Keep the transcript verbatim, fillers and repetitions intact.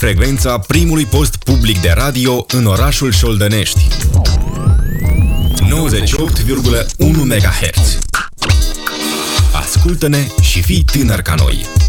frecvența primului post public de radio în orașul Șoldănești. nouăzeci și opt virgulă unu megahertz. Ascultă-ne și fii tânăr ca noi!